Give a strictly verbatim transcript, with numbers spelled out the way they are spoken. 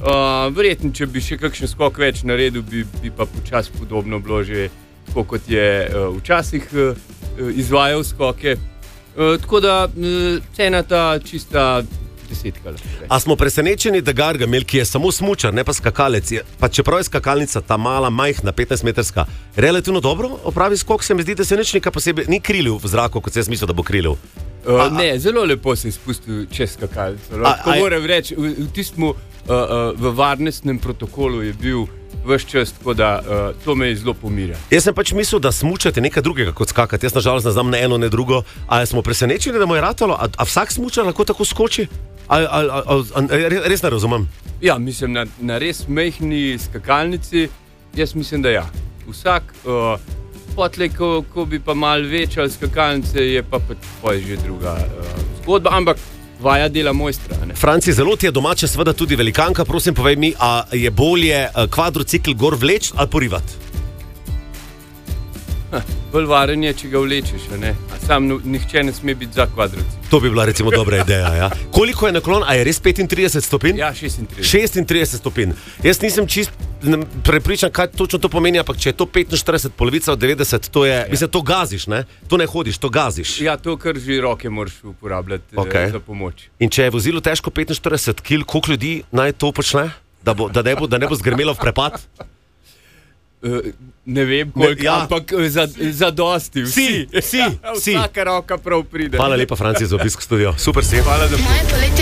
Uh, verjetno, če bi še kakšen skok več naredil, bi, bi pa počas podobno bilo že tako, kot je uh, včasih uh, izvajal skoke. Uh, tako da uh, cena ta čista desetka. A smo presenečeni, da Gargamel, ki je samo smučar, ne pa skakalec, je, pa čeprav je skakalnica ta mala, majhna, petnajstmetrska, relativno dobro opravi skok, se mi zdi, da se nič nekaj posebej ni krilil v zraku, kot se je smislil, da bo krilil. Uh, ne, zelo lepo se je spustil čez skakalnico. Tako moram reči, v, v tistem uh, uh, v varnostnem protokolu je bil ves čas, tako da uh, to me je zelo pomirja. Jaz sem pač mislil, da smučate nekaj drugega kot skakati. Jaz nažalost ne znam ne eno, ne drugo. A smo presenečeni, da mu je ratalo? A, a vsak smučar lahko tako skoči? A, a, a, a, a, res ne razumem. Ja, mislim, na, na res majhni skakalnici, jaz mislim, da ja. Vsak, uh, potlej, ko, ko bi pa malo večal skakalnice, je pa pač že druga uh, zgodba, ampak vaja dela mojstra. Ne? Franci, zelo ti je domača seveda tudi velikanka, prosim povej mi, a je bolje kvadrocikl gor vleč ali porivati? Bolj varen je, če ga vlečeš, a ne? A sam nihče ne sme biti za kvadrocikl. To bi bila recimo dobra ideja, ja. Koliko je naklon? A je res petintrideset stopinj? Ja, šestintrideset. šestintrideset stopinj. Jaz nisem čist prepričan, kaj točno to pomeni, ampak če je to petinštirideset, polovica od devetdeset, to je, ja. Mislim, to gaziš, ne? To ne hodiš, to gaziš. Ja, to kar že roke moraš uporabljati okay. za pomoč. In če je vozilo težko petinštirideset kilogramov, koliko ljudi naj to počne? Da, bo, da, ne bo, da ne bo zgrmelo v prepad? Uh, ne vem, koliko, ne, ja. ampak za, za dosti. Vsi, vsi, vsi. Vsaka roka prav pride. Hvala lepa, Franci, za obisk v studio. Super si. Hvala, da